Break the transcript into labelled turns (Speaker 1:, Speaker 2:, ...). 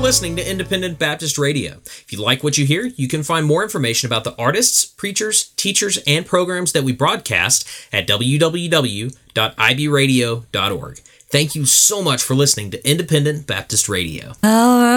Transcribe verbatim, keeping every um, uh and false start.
Speaker 1: listening to Independent Baptist Radio. If you like what you hear, you can find more information about the artists, preachers, teachers, and programs that we broadcast at w w w dot i b radio dot org. Thank you so much for listening to Independent Baptist Radio.
Speaker 2: Our